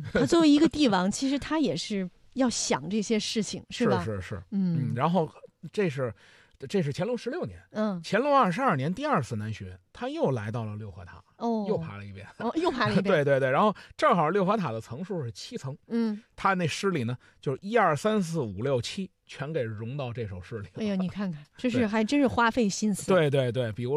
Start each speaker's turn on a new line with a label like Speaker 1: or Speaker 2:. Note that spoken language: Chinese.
Speaker 1: 他作为一个帝王，其实他也是要想这些事情，是吧？
Speaker 2: 是，然后这是乾隆16年，乾隆22年第2次南巡，他又来到了六合塔，又爬了一遍，
Speaker 1: 又爬了一遍，
Speaker 2: 对，然后正好六合塔的层数是7层，他那诗里呢，就是1、2、3、4、5、6、7全给融到这首诗里了。
Speaker 1: 哎呀，你看看，这是还真是花费心思。
Speaker 2: 对，比如